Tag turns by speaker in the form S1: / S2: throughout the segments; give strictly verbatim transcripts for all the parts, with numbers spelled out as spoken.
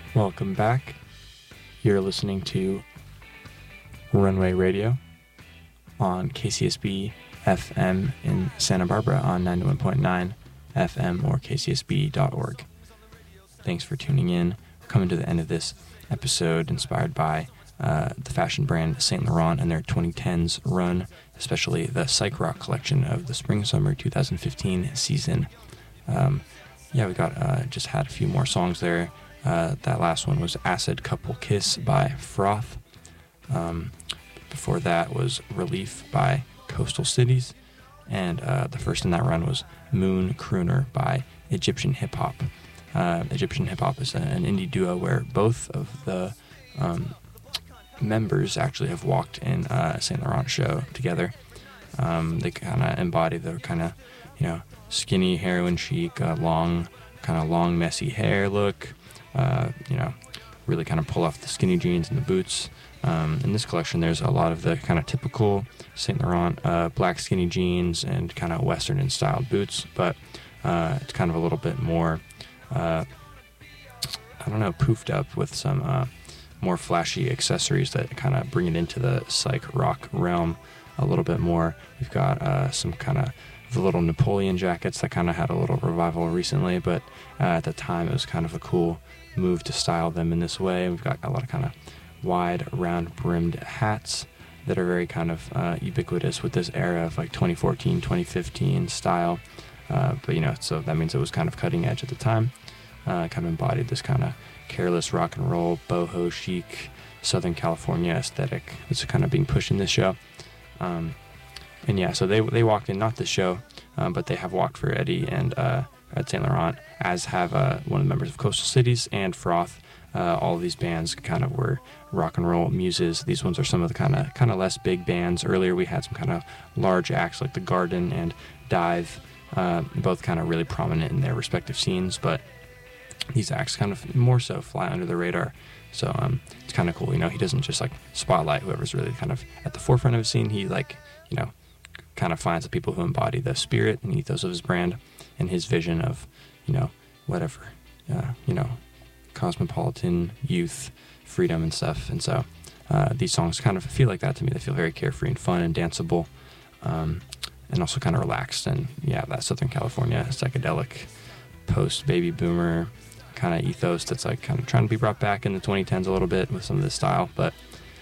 S1: Welcome back. You're listening to Runway Radio on K C S B F M in Santa Barbara on ninety-one point nine F M or k c s b dot org. Thanks for tuning in. We're coming to the end of this episode inspired by uh, the fashion brand Saint Laurent and their twenty tens run, especially the Psych Rock collection of the Spring-Summer twenty fifteen season. Um, yeah, we got uh, just had a few more songs there. Uh, that last one was Acid Couple Kiss by Froth. Um, before that was Relief by Coastal Cities. And uh, the first in that run was Moon Crooner by Egyptian Hip Hop. Uh, Egyptian Hip Hop is an indie duo where both of the um, members actually have walked in uh, a Saint Laurent show together. Um, they kind of embody the kind of, you know, skinny heroin chic, uh, long, kind of long, messy hair look. Uh, you know, really kind of pull off the skinny jeans and the boots. Um, in this collection, there's a lot of the kind of typical Saint Laurent uh, black skinny jeans and kind of Western and styled boots, but uh, it's kind of a little bit more, uh, I don't know, poofed up with some uh, more flashy accessories that kind of bring it into the psych rock realm a little bit more. We've got uh, some kind of the little Napoleon jackets that kind of had a little revival recently, but uh, at the time it was kind of a cool move to style them in this way. We've got a lot of kind of wide, round brimmed hats that are very kind of uh, ubiquitous with this era of like twenty fourteen, twenty fifteen style. Uh, but you know, so that means it was kind of cutting edge at the time. Uh, kind of embodied this kind of careless rock and roll, boho chic, Southern California aesthetic that's kind of being pushed in this show. Um, And yeah, so they they walked in, not this show, um, but they have walked for Eddie and uh, at Saint Laurent, as have uh, one of the members of Coastal Cities and Froth. Uh, all of these bands kind of were rock and roll muses. These ones are some of the kind of kind of less big bands. Earlier we had some kind of large acts like The Garden and Dive, uh, both kind of really prominent in their respective scenes, but these acts kind of more so fly under the radar. So um, it's kind of cool, you know, he doesn't just like spotlight whoever's really kind of at the forefront of his scene. He like, you know, kind of finds the people who embody the spirit and ethos of his brand and his vision of, you know, whatever, uh, you know, cosmopolitan youth, freedom and stuff. And so uh, these songs kind of feel like that to me. They feel very carefree and fun and danceable, um, and also kind of relaxed. And yeah, that Southern California psychedelic post-baby boomer kind of ethos that's like kind of trying to be brought back in the twenty tens a little bit with some of this style. But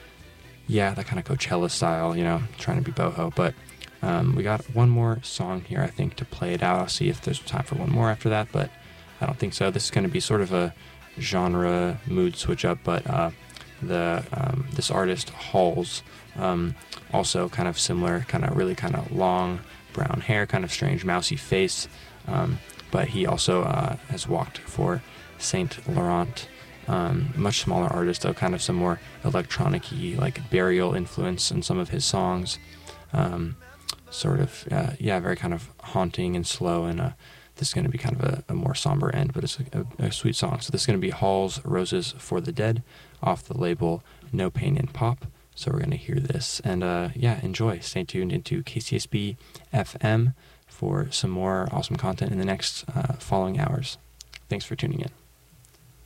S1: yeah, that kind of Coachella style, you know, trying to be boho. But Um, we got one more song here, I think, to play it out. I'll see if there's time for one more after that, but I don't think so. This is going to be sort of a genre mood switch up, but uh, the um, this artist, Halls, um, also kind of similar, kind of really kind of long brown hair, kind of strange mousy face, um, but he also uh, has walked for Saint Laurent. Um, much smaller artist, though, kind of some more electronic-y, like burial influence in some of his songs. Um, sort of, uh, yeah, very kind of haunting and slow, and uh, this is going to be kind of a, a more somber end, but it's a, a, a sweet song. So this is going to be Halls, Roses for the Dead, off the label No Pain in Pop. So we're going to hear this, and uh, yeah, enjoy. Stay tuned into K C S B F M for some more awesome content in the next uh, following hours. Thanks for tuning in.